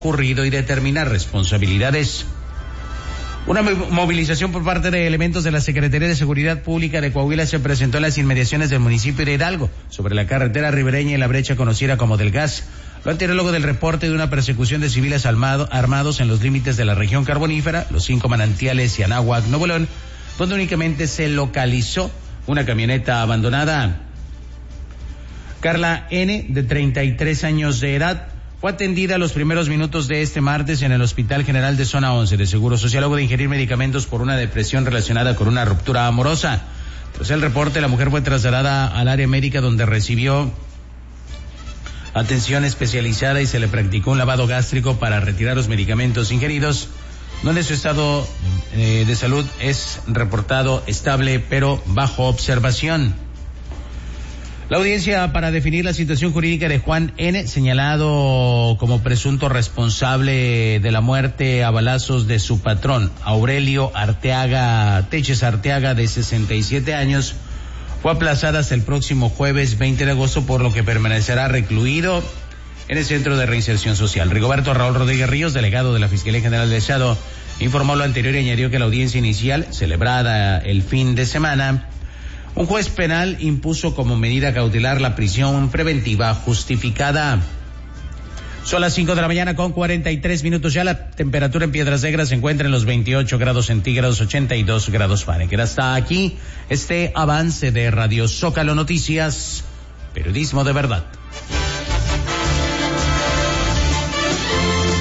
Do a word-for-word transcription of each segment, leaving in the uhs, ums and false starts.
ocurrido y determinar responsabilidades. Una movilización por parte de elementos de la Secretaría de Seguridad Pública de Coahuila se presentó en las inmediaciones del municipio de Hidalgo, sobre la carretera ribereña y la brecha conocida como del Gas. Lo anterior luego del reporte de una persecución de civiles armado, armados en los límites de la región carbonífera, los cinco manantiales y Anáhuac, Nuevo León, donde únicamente se localizó una camioneta abandonada. Carla N., de treinta y tres años de edad, fue atendida a los primeros minutos de este martes en el Hospital General de Zona once de Seguro Social luego de ingerir medicamentos por una depresión relacionada con una ruptura amorosa. Tras el reporte, la mujer fue trasladada al área médica donde recibió atención especializada y se le practicó un lavado gástrico para retirar los medicamentos ingeridos, donde su estado eh, de salud es reportado estable pero bajo observación. La audiencia para definir la situación jurídica de Juan N., señalado como presunto responsable de la muerte a balazos de su patrón, Aurelio Arteaga, Teches Arteaga, de sesenta y siete años, fue aplazada hasta el próximo jueves veinte de agosto, por lo que permanecerá recluido en el Centro de Reinserción Social. Rigoberto Raúl Rodríguez Ríos, delegado de la Fiscalía General del Estado, informó lo anterior y añadió que la audiencia inicial, celebrada el fin de semana, un juez penal impuso como medida cautelar la prisión preventiva justificada. Son las cinco de la mañana con cuarenta y tres minutos. Ya la temperatura en Piedras Negras se encuentra en los veintiocho grados centígrados, ochenta y dos grados Fahrenheit. Hasta aquí este avance de Radio Zócalo Noticias, periodismo de verdad.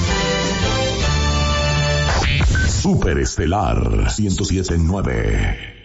Superestelar ciento siete punto nueve.